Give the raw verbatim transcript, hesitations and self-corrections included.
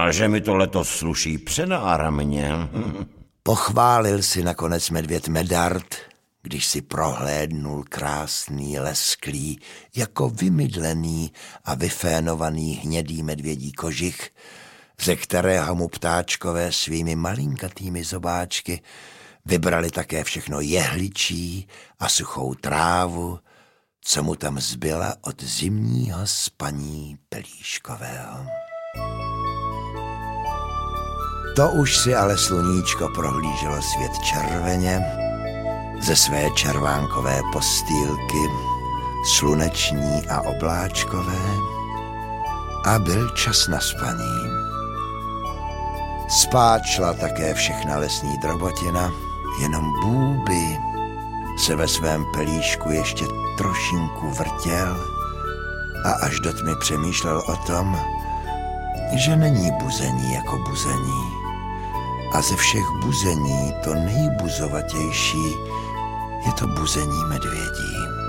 A že mi to letos sluší přenáramně. Pochválil si nakonec medvěd Medard, když si prohlédnul krásný, lesklý, jako vymydlený a vyfénovaný hnědý medvědí kožich, ze kterého mu ptáčkové svými malinkatými zobáčky vybrali také všechno jehličí a suchou trávu, co mu tam zbyla od zimního spaní pelíškového. To už si ale sluníčko prohlíželo svět červeně ze své červánkové postýlky, sluneční a obláčkové, a byl čas na spaní. Spát šla také všechna lesní drobotina, jenom Bůby se ve svém pelíšku ještě trošinku vrtěl a až do tmy přemýšlel o tom, že není buzení jako buzení a ze všech buzení to nejbuzovatější je to buzení medvědí.